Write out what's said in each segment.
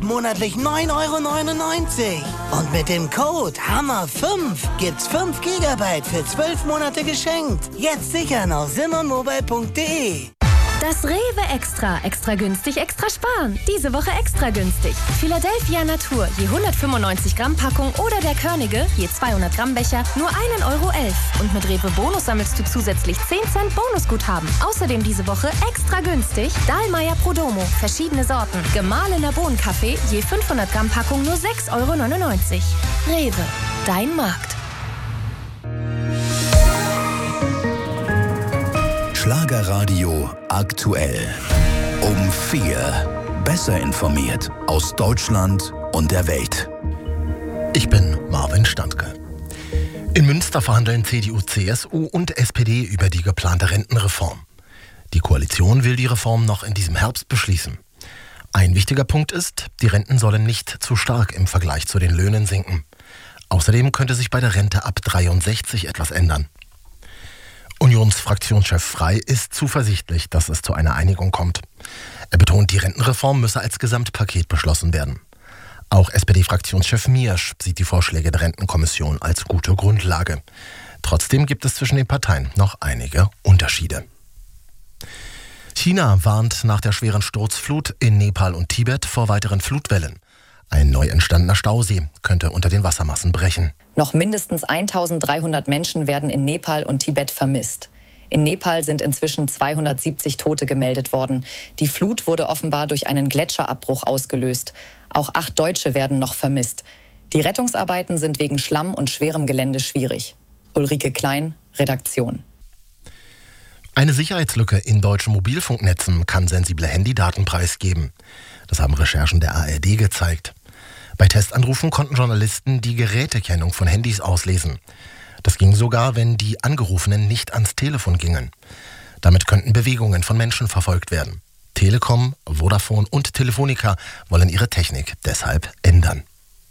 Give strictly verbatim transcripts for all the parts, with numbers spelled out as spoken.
monatlich neun Euro neunundneunzig. Und mit dem Code Hammer fünf gibt's fünf Gigabyte für zwölf Monate geschenkt. Jetzt sichern auf simmermobile punkt de. Das Rewe Extra. Extra günstig, extra sparen. Diese Woche extra günstig. Philadelphia Natur, je hundertfünfundneunzig Gramm Packung oder der Körnige, je zweihundert Gramm Becher, nur ein Euro elf. Und mit Rewe Bonus sammelst du zusätzlich zehn Cent Bonusguthaben. Außerdem diese Woche extra günstig Dahlmeier Prodomo, verschiedene Sorten. Gemahlener Bohnenkaffee, je fünfhundert Gramm Packung, nur sechs Euro neunundneunzig. Rewe, dein Markt. Schlagerradio aktuell. Um vier. Besser informiert aus Deutschland und der Welt. Ich bin Marvin Standke. In Münster verhandeln C D U, C S U und S P D über die geplante Rentenreform. Die Koalition will die Reform noch in diesem Herbst beschließen. Ein wichtiger Punkt ist, die Renten sollen nicht zu stark im Vergleich zu den Löhnen sinken. Außerdem könnte sich bei der Rente ab dreiundsechzig etwas ändern. Unionsfraktionschef Frey ist zuversichtlich, dass es zu einer Einigung kommt. Er betont, die Rentenreform müsse als Gesamtpaket beschlossen werden. Auch S P D-Fraktionschef Miersch sieht die Vorschläge der Rentenkommission als gute Grundlage. Trotzdem gibt es zwischen den Parteien noch einige Unterschiede. China warnt nach der schweren Sturzflut in Nepal und Tibet vor weiteren Flutwellen. Ein neu entstandener Stausee könnte unter den Wassermassen brechen. Noch mindestens eintausenddreihundert Menschen werden in Nepal und Tibet vermisst. In Nepal sind inzwischen zweihundertsiebzig Tote gemeldet worden. Die Flut wurde offenbar durch einen Gletscherabbruch ausgelöst. Auch acht Deutsche werden noch vermisst. Die Rettungsarbeiten sind wegen Schlamm und schwerem Gelände schwierig. Ulrike Klein, Redaktion. Eine Sicherheitslücke in deutschen Mobilfunknetzen kann sensible Handydaten preisgeben. Das haben Recherchen der A R D gezeigt. Bei Testanrufen konnten Journalisten die Gerätekennung von Handys auslesen. Das ging sogar, wenn die Angerufenen nicht ans Telefon gingen. Damit könnten Bewegungen von Menschen verfolgt werden. Telekom, Vodafone und Telefonica wollen ihre Technik deshalb ändern.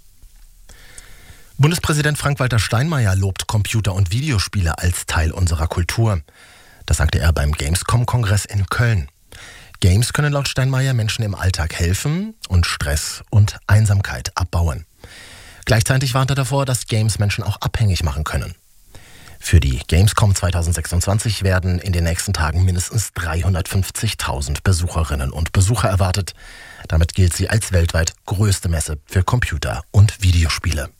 Bundespräsident Frank-Walter Steinmeier lobt Computer- und Videospiele als Teil unserer Kultur. Das sagte er beim Gamescom-Kongress in Köln. Games können laut Steinmeier Menschen im Alltag helfen und Stress und Einsamkeit abbauen. Gleichzeitig warnt er davor, dass Games Menschen auch abhängig machen können. Für die Gamescom zweitausendsechsundzwanzig werden in den nächsten Tagen mindestens dreihundertfünfzigtausend Besucherinnen und Besucher erwartet. Damit gilt sie als weltweit größte Messe für Computer- und Videospiele.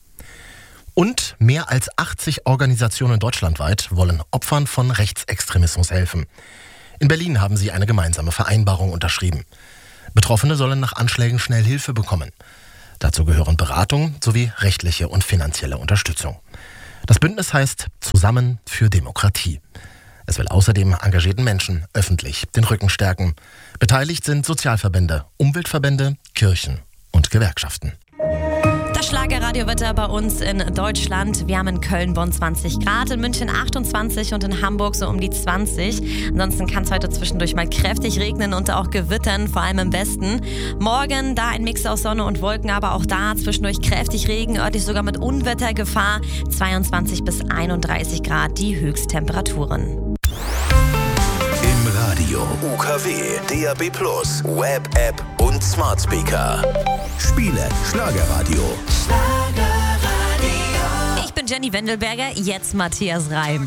Und mehr als achtzig Organisationen deutschlandweit wollen Opfern von Rechtsextremismus helfen. In Berlin haben sie eine gemeinsame Vereinbarung unterschrieben. Betroffene sollen nach Anschlägen schnell Hilfe bekommen. Dazu gehören Beratung sowie rechtliche und finanzielle Unterstützung. Das Bündnis heißt Zusammen für Demokratie. Es will außerdem engagierten Menschen öffentlich den Rücken stärken. Beteiligt sind Sozialverbände, Umweltverbände, Kirchen und Gewerkschaften. Das Schlagerradiowetter bei uns in Deutschland. Wir haben in Köln, Bonn zwanzig Grad, in München achtundzwanzig und in Hamburg so um die zwanzig. Ansonsten kann es heute zwischendurch mal kräftig regnen und auch gewittern, vor allem im Westen. Morgen da ein Mix aus Sonne und Wolken, aber auch da zwischendurch kräftig Regen, örtlich sogar mit Unwettergefahr. zweiundzwanzig bis einunddreißig Grad die Höchsttemperaturen. Im Radio, U K W, D A B plus, Web, App und Smart Speaker. Spiele Schlagerradio. Ich bin Jenny Wendelberger, jetzt Matthias Reim.